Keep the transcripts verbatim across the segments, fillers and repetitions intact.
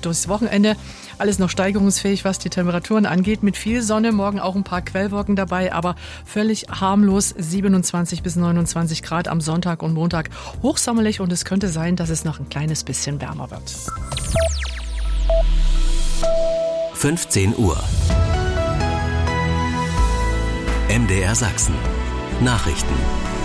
durchs Wochenende. Alles noch steigerungsfähig, was die Temperaturen angeht. Mit viel Sonne, morgen auch ein paar Quellwolken dabei, aber völlig harmlos. siebenundzwanzig bis neunundzwanzig Grad am Sonntag und Montag. Hochsommerlich und es könnte sein, dass es noch ein kleines bisschen wärmer wird. fünfzehn Uhr. M D R Sachsen. Nachrichten.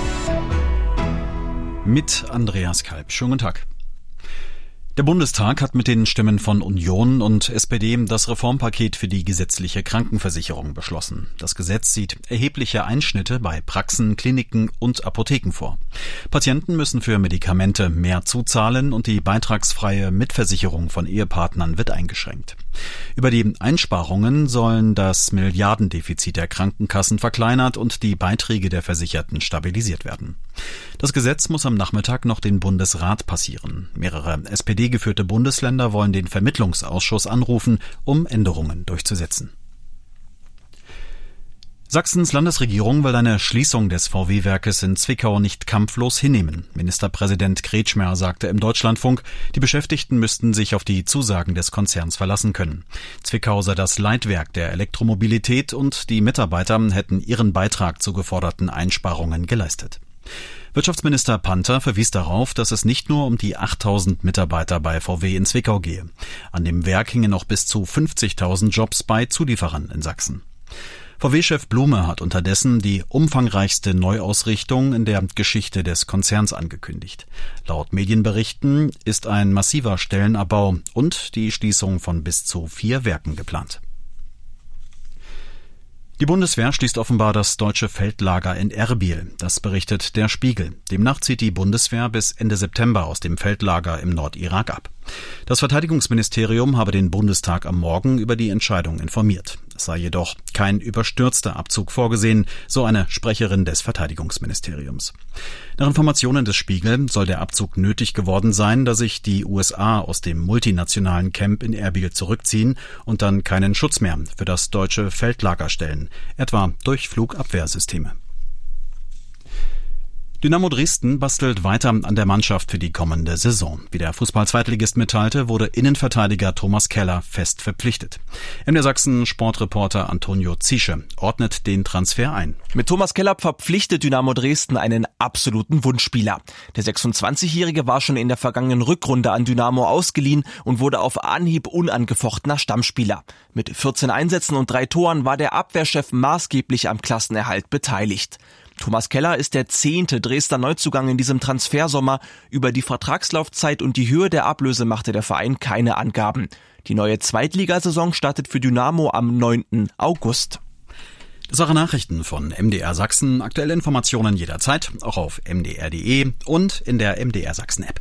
Mit Andreas Kalb. Schönen guten Tag. Der Bundestag hat mit den Stimmen von Union und S P D das Reformpaket für die gesetzliche Krankenversicherung beschlossen. Das Gesetz sieht erhebliche Einschnitte bei Praxen, Kliniken und Apotheken vor. Patienten müssen für Medikamente mehr zuzahlen und die beitragsfreie Mitversicherung von Ehepartnern wird eingeschränkt. Über die Einsparungen sollen das Milliardendefizit der Krankenkassen verkleinert und die Beiträge der Versicherten stabilisiert werden. Das Gesetz muss am Nachmittag noch den Bundesrat passieren. Mehrere S P D-geführte Bundesländer wollen den Vermittlungsausschuss anrufen, um Änderungen durchzusetzen. Sachsens Landesregierung will eine Schließung des V W-Werkes in Zwickau nicht kampflos hinnehmen. Ministerpräsident Kretschmer sagte im Deutschlandfunk, die Beschäftigten müssten sich auf die Zusagen des Konzerns verlassen können. Zwickau sei das Leitwerk der Elektromobilität und die Mitarbeiter hätten ihren Beitrag zu geforderten Einsparungen geleistet. Wirtschaftsminister Panther verwies darauf, dass es nicht nur um die achttausend Mitarbeiter bei V W in Zwickau gehe. An dem Werk hingen noch bis zu fünfzigtausend Jobs bei Zulieferern in Sachsen. V W-Chef Blume hat unterdessen die umfangreichste Neuausrichtung in der Geschichte des Konzerns angekündigt. Laut Medienberichten ist ein massiver Stellenabbau und die Schließung von bis zu vier Werken geplant. Die Bundeswehr schließt offenbar das deutsche Feldlager in Erbil. Das berichtet der Spiegel. Demnach zieht die Bundeswehr bis Ende September aus dem Feldlager im Nordirak ab. Das Verteidigungsministerium habe den Bundestag am Morgen über die Entscheidung informiert. Es sei jedoch kein überstürzter Abzug vorgesehen, so eine Sprecherin des Verteidigungsministeriums. Nach Informationen des Spiegel soll der Abzug nötig geworden sein, da sich die U S A aus dem multinationalen Camp in Erbil zurückziehen und dann keinen Schutz mehr für das deutsche Feldlager stellen, etwa durch Flugabwehrsysteme. Dynamo Dresden bastelt weiter an der Mannschaft für die kommende Saison. Wie der Fußball-Zweitligist mitteilte, wurde Innenverteidiger Thomas Keller fest verpflichtet. M D R Sachsen Sportreporter Antonio Ziesche ordnet den Transfer ein. Mit Thomas Keller verpflichtet Dynamo Dresden einen absoluten Wunschspieler. Der sechsundzwanzigjährige war schon in der vergangenen Rückrunde an Dynamo ausgeliehen und wurde auf Anhieb unangefochtener Stammspieler. Mit vierzehn Einsätzen und drei Toren war der Abwehrchef maßgeblich am Klassenerhalt beteiligt. Thomas Keller ist der zehnte Dresdner Neuzugang in diesem Transfersommer. Über die Vertragslaufzeit und die Höhe der Ablöse machte der Verein keine Angaben. Die neue Zweitligasaison startet für Dynamo am neunten August. Das waren Nachrichten von M D R Sachsen. Aktuelle Informationen jederzeit, auch auf m d r punkt d e und in der M D R Sachsen App.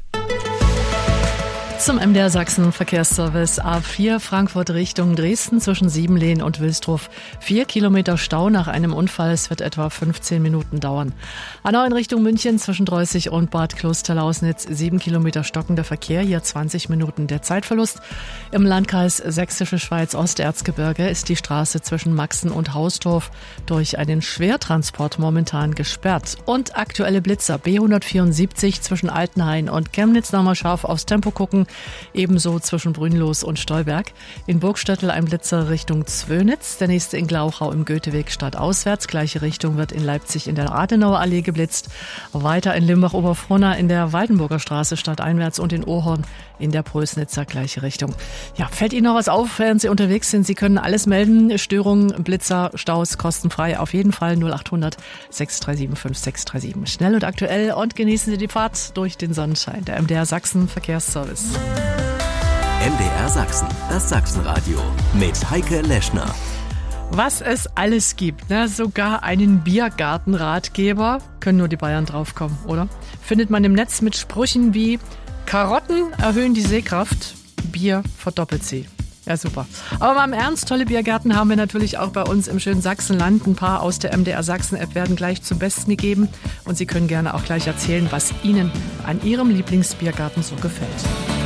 Zum M D R Sachsen Verkehrsservice A vier Frankfurt Richtung Dresden zwischen Siebenlehn und Wilsdruf. Vier Kilometer Stau nach einem Unfall. Es wird etwa fünfzehn Minuten dauern. A neun Richtung München zwischen Dreußig und Bad Klosterlausnitz. Sieben Kilometer stockender Verkehr. Hier zwanzig Minuten der Zeitverlust. Im Landkreis Sächsische Schweiz Osterzgebirge ist die Straße zwischen Maxen und Hausdorf durch einen Schwertransport momentan gesperrt. Und aktuelle Blitzer B hundertvierundsiebzig zwischen Altenhain und Chemnitz. Nochmal scharf aufs Tempo gucken. Ebenso zwischen Brünnlos und Stolberg. In Burgstöttel ein Blitzer Richtung Zwönitz. Der nächste in Glauchau im Goetheweg stadtauswärts. Gleiche Richtung wird in Leipzig in der Adenauer Allee geblitzt. Weiter in Limbach-Oberfrohna in der Waldenburger Straße stadteinwärts und in Ohorn in der Prösnitzer gleiche Richtung. Ja, fällt Ihnen noch was auf, während Sie unterwegs sind? Sie können alles melden. Störungen, Blitzer, Staus kostenfrei. Auf jeden Fall null acht hundert sechs drei sieben fünf sechs drei sieben. Schnell und aktuell und genießen Sie die Fahrt durch den Sonnenschein. Der M D R Sachsen Verkehrsservice. M D R Sachsen, das Sachsenradio mit Heike Leschner. Was es alles gibt, ne? Sogar einen Biergartenratgeber, können nur die Bayern draufkommen, oder? Findet man im Netz mit Sprüchen wie Karotten erhöhen die Sehkraft, Bier verdoppelt sie. Ja, super. Aber mal im Ernst, tolle Biergärten haben wir natürlich auch bei uns im schönen Sachsenland. Ein paar aus der M D R Sachsen-App werden gleich zum Besten gegeben. Und Sie können gerne auch gleich erzählen, was Ihnen an Ihrem Lieblingsbiergarten so gefällt.